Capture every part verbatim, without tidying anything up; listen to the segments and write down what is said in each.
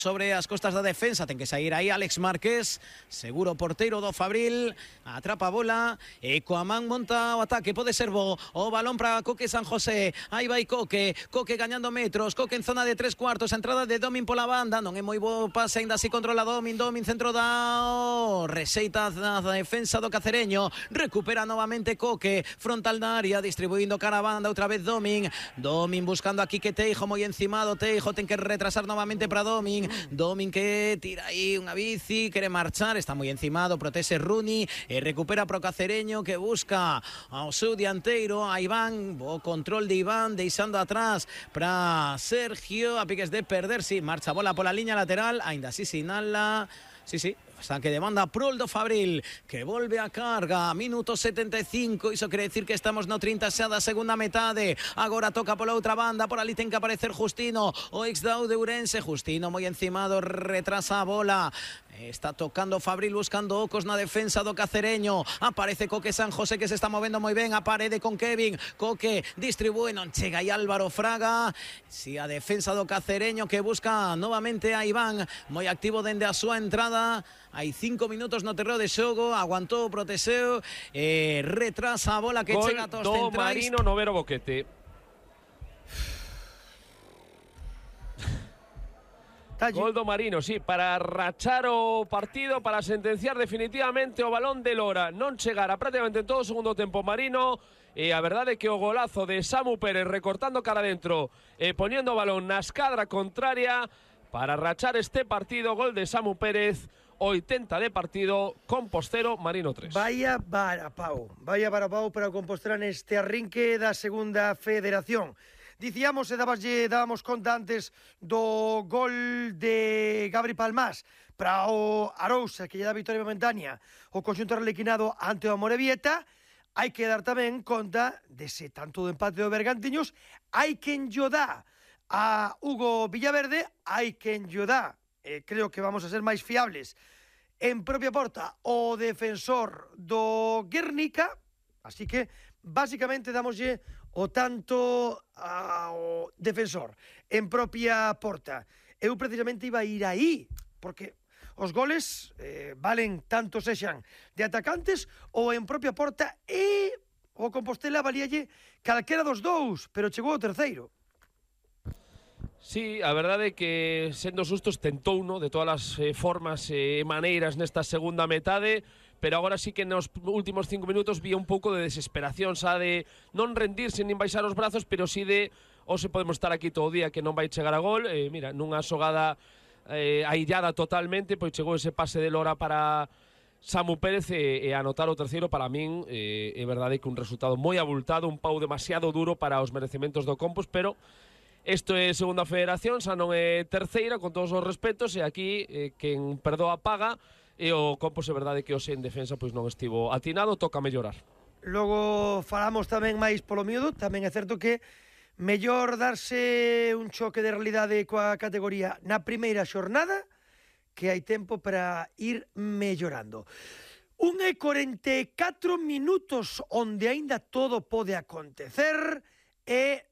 sobre as costas da defensa, ten que sair aí Alex Márquez, seguro porteiro do Fabril, atrapa a bola, e Coamán monta o ataque, pode ser bo, o balón para Coque San José, aí vai Coque, Coque gañando metros, Coque en zona de tres cuartos, a entrada de Domin pola banda, non é moi bo pase, ainda así controla Domin, Domin centro da receita da defensa do Cacereño, recupera novamente Coque, frontal da área, distribuindo cara a banda, outra vez Domin, Domin buscando aquí que Teijo moi encimado, Teijo ten que retrasar novamente para Domin, Domin que tira aí unha bici, quere marchar, está moi encimado, protese Rooney, e recupera pro Cacereño que busca ao seu dianteiro, a Iván, bo control de Iván, deixando atrás para Sergio, a piques de perder, si, sí, marcha a bola pola liña lateral, aínda así sinala, sí, sí, saque de banda Prol do Fabril, que volve a carga, minuto setenta e cinco, iso quere decir que estamos no trinta xa da segunda metade, agora toca pola outra banda, por ali ten que aparecer Justino, o ex da de Ourense, Justino moi encimado, retrasa a bola, está tocando Fabril buscando ocos na defensa do Cacereño, aparece Coque San José que se está movendo moi ben, a parede con Kevin, Coque distribúe, non chega aí Álvaro Fraga, si a defensa do Cacereño que busca novamente a Iván, moi activo dende a súa entrada, hai cinco minutos no terreo de xogo, aguantou, protexeu, e retrasa a bola que Gol chega a tos do centrais. Marino Novero Boquete. Gol do Marino, sí, para rachar o partido, para sentenciar definitivamente o balón de Lora. Non chegara prácticamente en todo o segundo tempo Marino, e a verdade é que o golazo de Samu Pérez recortando cara dentro e poniendo o balón na escadra contraria para rachar este partido, gol de Samu Pérez, oitenta de partido, Compostero, Marino tres. Vaya varapau, vaya varapau para o Compostela neste arrinque da segunda federación. Dicíamos e dabaslle, dábamos conta antes do gol de Gabri Palmás para o Arousa, que lle dá vitória momentánea o conxunto arlequinado ante o Amorebieta. Hai que dar tamén conta dese tanto do empate do Bergantiños. Hai quen llo dá a Hugo Villaverde, hai quen llo dá, eh, creo que vamos a ser máis fiables, en propia porta o defensor do Guernica, así que basicamente damoslle o tanto ao defensor en propia porta. Eu precisamente iba a ir aí, porque os goles eh, valen tanto sexan de atacantes ou en propia porta, e o Compostela valíalle calquera dos dous, pero chegou o terceiro. Sí, a verdade é que, sendo sustos, tentou, no, de todas as eh, formas e eh, maneiras nesta segunda metade, pero agora sí que nos últimos cinco minutos vía un pouco de desesperación, xa de non rendirse nin baixar os brazos, pero sí de, hoxe podemos estar aquí todo o día que non vai chegar a gol, eh, mira, nunha xogada eh, aillada totalmente, pois chegou ese pase de Lora para Samu Pérez e, e anotar o terceiro. Para min eh, é verdade que un resultado moi abultado, un pau demasiado duro para os merecementos do Compos, pero isto é segunda federación, xa non é terceira, con todos os respetos, e aquí eh, quen perdoa paga, e o Compos é verdade que hoxe en defensa pois non estivo atinado, toca mellorar. Logo falamos tamén máis polo miúdo, tamén é certo que mellor darse un choque de realidade coa categoría na primeira xornada, que hai tempo para ir mellorando. Un e corenta e catro minutos onde aínda todo pode acontecer, e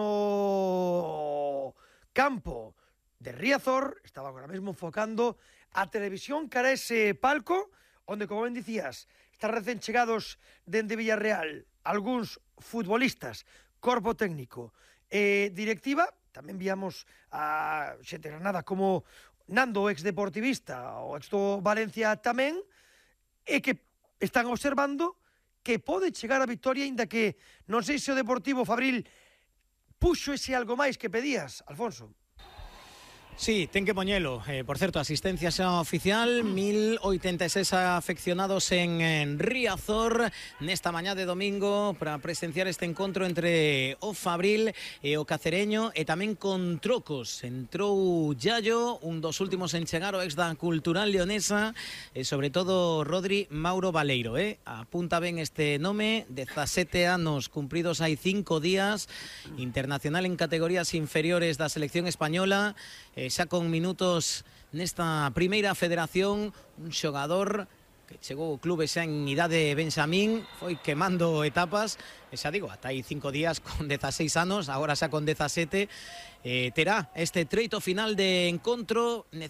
no campo de Riazor estaba agora mesmo enfocando a televisión cara a ese palco onde, como ben dicías, están recén chegados dende Villarreal algúns futbolistas, corpo técnico e directiva. Tamén víamos a xente Granada como Nando, o ex deportivista, o ex do Valencia tamén, e que están observando que pode chegar a victoria, aínda que non sei se o Deportivo Fabril puxo ese algo máis que pedías, Alfonso. Sí, ten que poñelo. Eh, por certo, asistencia xa oficial, mil oitenta e seis afeccionados en, en Riazor nesta mañá de domingo para presenciar este encontro entre o Fabril e o Cacereño, e tamén con trocos. Entrou Yayo, un dos últimos en chegar, o ex da Cultural Leonesa, e sobre todo Rodri Mauro Baleiro, eh? Apunta ben este nome, dezasete anos cumpridos hai cinco días, internacional en categorías inferiores da selección española, eh, xa con minutos nesta primeira federación, un xogador que chegou ao clube xa en idade benxamín, foi quemando etapas, e xa digo, ata aí cinco días con dezaseis anos, agora xa con dezasete, eh, terá este treito final de encontro.